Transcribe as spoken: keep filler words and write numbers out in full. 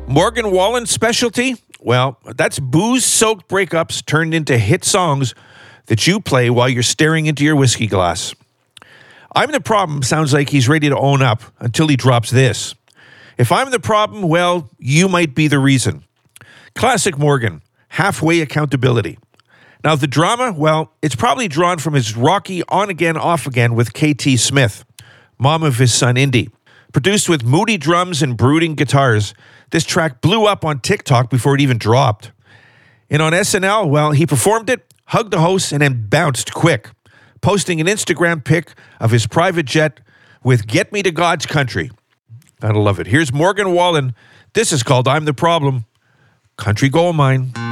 Morgan Wallen's specialty? Well, that's booze-soaked breakups turned into hit songs that you play while you're staring into your whiskey glass. I'm the Problem sounds like he's ready to own up until he drops this. If I'm the problem, well, you might be the reason. Classic Morgan, halfway accountability. Now, the drama, well, it's probably drawn from his rocky on-again, off-again with K T Smith, mom of his son Indy. Produced with moody drums and brooding guitars, this track blew up on TikTok before it even dropped. And on S N L, well, he performed it, hugged the host, and then bounced quick, posting an Instagram pic of his private jet with "Get Me to God's Country." Gotta love it. Here's Morgan Wallen. This is called I'm the Problem. Country Gold Mine.